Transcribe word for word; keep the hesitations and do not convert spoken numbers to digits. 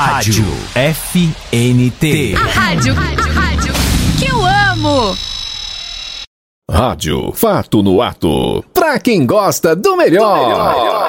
Rádio F N T. A rádio, rádio, rádio que eu amo. Rádio Fato no Ato. Pra quem gosta do melhor.